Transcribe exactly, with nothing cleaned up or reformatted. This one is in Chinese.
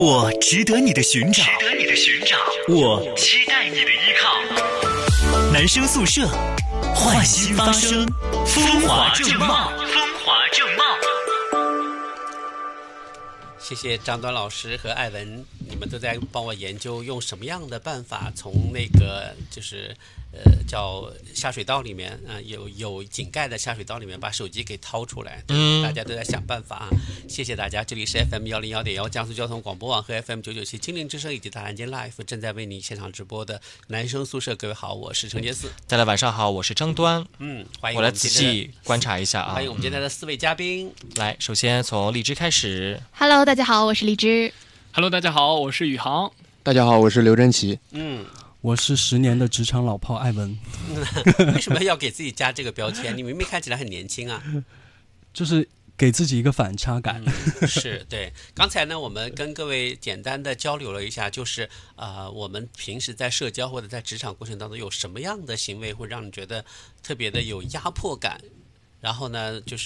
我值得你的寻找， 值得你的寻找， 我期待你的依靠。 男生宿舍，换新发生，风华正茂， 风华正茂。 谢谢张端老师和艾文，你们都在帮我研究用什么样的办法从那个就是呃叫下水道里面啊、呃、有有井盖的下水道里面把手机给掏出来，嗯，大家都在想办法啊。谢谢大家，这里是 F M 幺零幺点幺江苏交通广播网和 F M 九九七精灵之声以及大蓝鲸 Live 正在为你现场直播的男生宿舍。各位好，我是陈杰四。 大家晚上好，我是张端。 嗯，欢迎我来仔细观察一下啊。 欢迎我们今天的四位嘉宾。 嗯、来，首先从荔枝开始。 Hello， 大家好，我是荔枝。 Hello， 大家好，我是宇航。 大家好，我是刘真奇。 嗯， 我是十年的职场老炮艾文。 为什么要给自己加这个标签？你明明看起来很年轻啊。 就是给自己一个反差感。 嗯、是对。刚才呢，我们跟各位简单的交流了一下，就是啊、呃，我们平时在社交或者在职场过程当中有什么样的行为会让你觉得特别的有压迫感？然后呢，就是